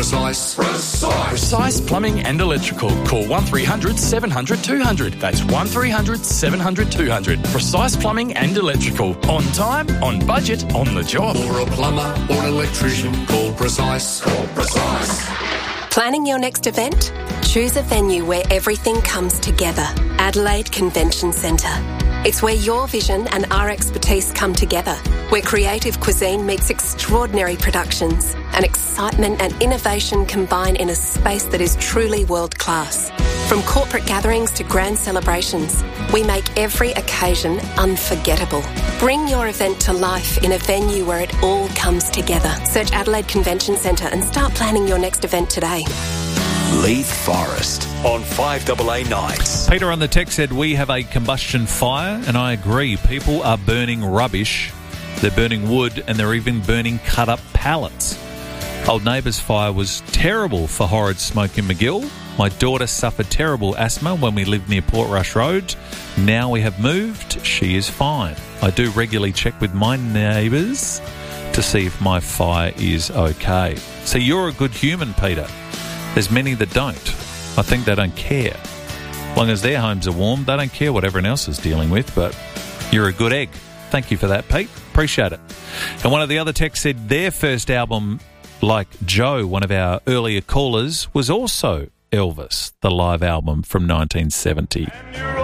Precise. Precise Plumbing and Electrical. Call 1300 700 200. That's 1300 700 200. Precise Plumbing and Electrical. On time, on budget, on the job. For a plumber or an electrician, call Precise. Call Precise. Planning your next event? Choose a venue where everything comes together. Adelaide Convention Centre. It's where your vision and our expertise come together, where creative cuisine meets extraordinary productions and excitement and innovation combine in a space that is truly world-class. From corporate gatherings to grand celebrations, we make every occasion unforgettable. Bring your event to life in a venue where it all comes together. Search Adelaide Convention Centre and start planning your next event today. Leith Forest on 5AA Nights. Peter on the text said, we have a combustion fire, and I agree. People are burning rubbish. They're burning wood, and they're even burning cut-up pallets. Old Neighbour's fire was terrible for horrid smoke in McGill. My daughter suffered terrible asthma when we lived near Portrush Road. Now we have moved. She is fine. I do regularly check with my neighbours to see if my fire is okay. So you're a good human, Peter. There's many that don't. I think they don't care. As long as their homes are warm, they don't care what everyone else is dealing with, but you're a good egg. Thank you for that, Pete. Appreciate it. And one of the other texts said their first album, like Joe, one of our earlier callers, was also Elvis, the live album from 1970.